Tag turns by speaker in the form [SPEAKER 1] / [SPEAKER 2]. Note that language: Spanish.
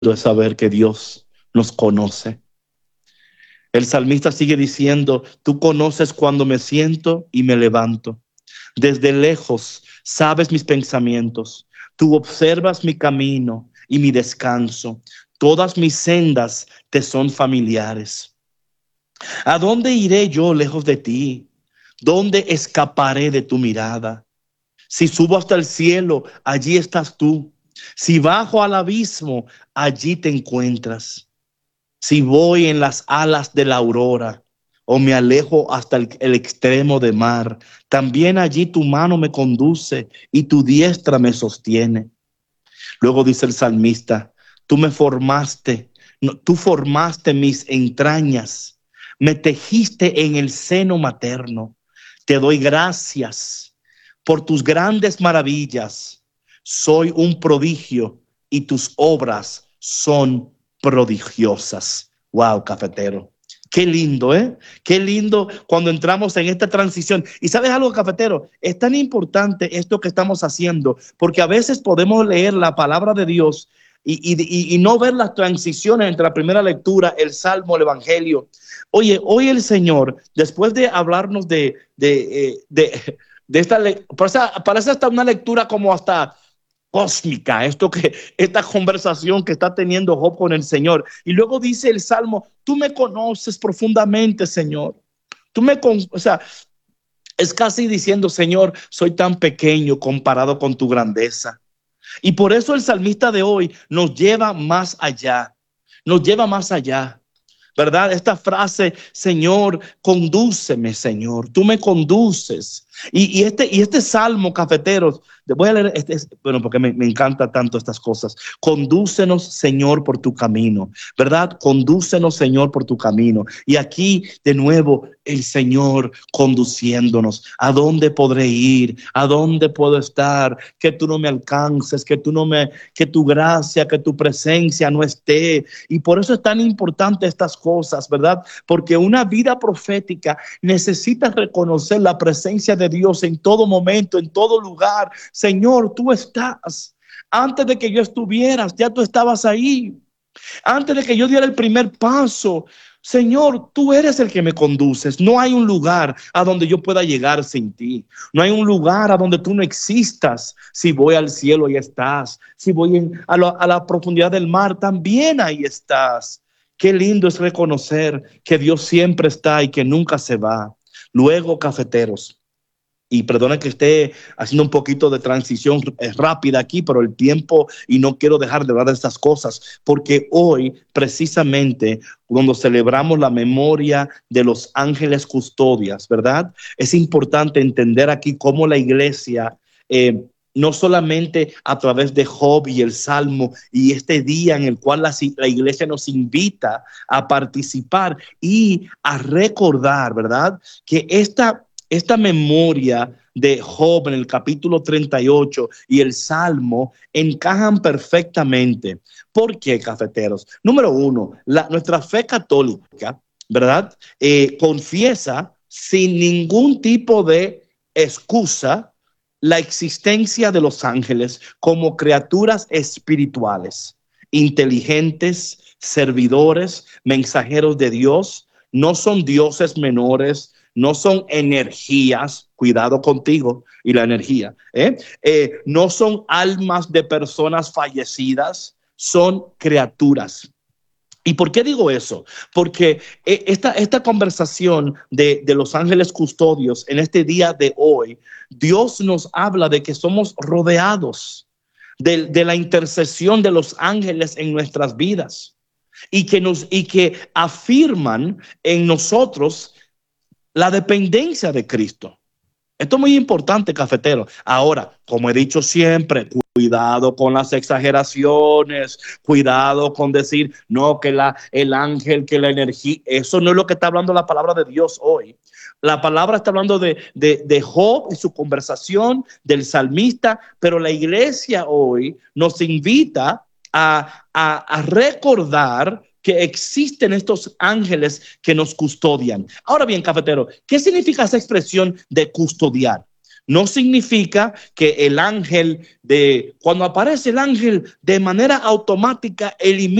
[SPEAKER 1] es saber que Dios nos conoce. El salmista sigue diciendo: tú conoces cuando me siento y me levanto. Desde lejos sabes mis pensamientos. Tú observas mi camino y mi descanso. Todas mis sendas te son familiares. ¿A dónde iré yo lejos de ti? ¿Dónde escaparé de tu mirada? Si subo hasta el cielo, allí estás tú. Si bajo al abismo, allí te encuentras. Si voy en las alas de la aurora o me alejo hasta el extremo de mar, también allí tu mano me conduce y tu diestra me sostiene. Luego dice el salmista: tú me formaste, no, tú formaste mis entrañas, me tejiste en el seno materno. Te doy gracias por tus grandes maravillas. Soy un prodigio y tus obras son prodigiosas. Wow, cafetero. Qué lindo, ¿eh? Qué lindo cuando entramos en esta transición. Y ¿sabes algo, cafetero? Es tan importante esto que estamos haciendo, porque a veces podemos leer la palabra de Dios y no ver las transiciones entre la primera lectura, el Salmo, el Evangelio. Oye, hoy el Señor, después de hablarnos de esta lectura, parece hasta una lectura como hasta cósmica, esta conversación que está teniendo Job con el Señor. Y luego dice el Salmo: tú me conoces profundamente, Señor. O sea, es casi diciendo: Señor, soy tan pequeño comparado con tu grandeza. Y por eso el salmista de hoy nos lleva más allá, nos lleva más allá. ¿Verdad? Esta frase: Señor, condúceme, Señor, tú me conduces. Y este salmo, cafeteros, voy a leer, bueno, porque me encanta tanto estas cosas. Condúcenos, Señor, por tu camino, ¿verdad? Condúcenos, Señor, por tu camino. Y aquí, de nuevo, el Señor conduciéndonos. ¿A dónde podré ir? ¿A dónde puedo estar? Que tú no me alcances, que tu gracia, que tu presencia no esté. Y por eso es tan importante estas cosas, ¿verdad? Porque una vida profética necesita reconocer la presencia de Dios en todo momento, en todo lugar. Señor, tú estás. Antes de que yo estuvieras, ya tú estabas ahí. Antes de que yo diera el primer paso, Señor, tú eres el que me conduces. No hay un lugar a donde yo pueda llegar sin ti. No hay un lugar a donde tú no existas. Si voy al cielo, ahí estás. Si voy a la profundidad del mar, también ahí estás. Qué lindo es reconocer que Dios siempre está y que nunca se va. Luego, cafeteros, y perdona que esté haciendo un poquito de transición rápida aquí, pero el tiempo, y no quiero dejar de hablar de estas cosas, porque hoy precisamente cuando celebramos la memoria de los ángeles custodias, ¿verdad? Es importante entender aquí cómo la iglesia, no solamente a través de Job y el Salmo y este día en el cual la iglesia nos invita a participar y a recordar, ¿verdad? Que esta memoria de Job en el capítulo 38 y el Salmo encajan perfectamente. ¿Por qué, cafeteros? Número uno, nuestra fe católica, ¿verdad? Confiesa sin ningún tipo de excusa la existencia de los ángeles como criaturas espirituales, inteligentes, servidores, mensajeros de Dios. No son dioses menores, no son energías, cuidado contigo y la energía, no son almas de personas fallecidas, son criaturas. ¿Y por qué digo eso? Porque esta conversación de los ángeles custodios en este día de hoy, Dios nos habla de que somos rodeados de la intercesión de los ángeles en nuestras vidas y que afirman en nosotros la dependencia de Cristo. Esto es muy importante, cafetero. Ahora, como he dicho siempre, cuidado con las exageraciones, cuidado con decir, no, que el ángel, que la energía, eso no es lo que está hablando la palabra de Dios hoy. La palabra está hablando de Job y su conversación, del salmista, pero la iglesia hoy nos invita a recordar que existen estos ángeles que nos custodian. Ahora bien, cafetero, ¿qué significa esa expresión de custodiar? No significa que el ángel cuando aparece el ángel de manera automática elimina